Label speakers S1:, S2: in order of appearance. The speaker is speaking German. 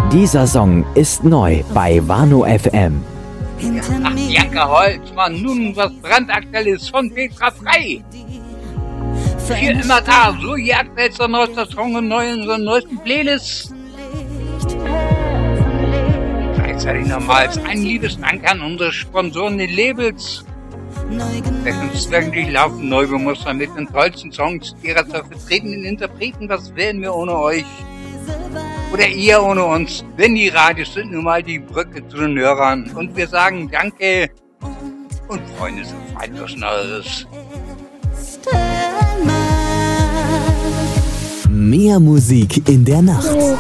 S1: Dieser Song ist neu bei Wano FM.
S2: Ach, Janka Holzmann, nun was brandaktuelles von Petra Frey. Hier immer da, so jagdwälzer neuester Song und unseren neuesten Playlist. Gleichzeitig nochmal als ein Liebesdank an unsere Sponsoren, die Labels. Welchen uns wirklich laufen neu bemustern mit den tollsten Songs ihrer vertretenen Interpreten. Was wären wir ohne euch? Oder ihr ohne uns? Denn die Radios sind nun mal die Brücke zu den Hörern. Und wir sagen Danke und Freunde sind weit was Neues.
S1: Mehr Musik in der Nacht.